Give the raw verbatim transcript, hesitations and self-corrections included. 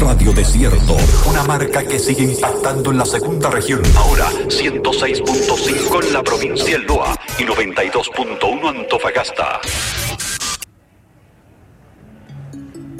Radio Desierto, una marca que sigue impactando en la segunda región. Ahora ciento seis punto cinco en la provincia del Loa y noventa y dos punto uno Antofagasta.